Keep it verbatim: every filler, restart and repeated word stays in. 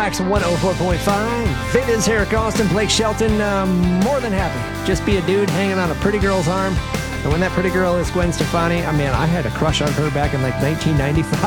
Wax one oh four point five. Viviz here, Austin. Blake Shelton, um, more than happy. Just be a dude hanging on a pretty girl's arm. And when that pretty girl is Gwen Stefani, I mean, I had a crush on her back in like nineteen ninety-five.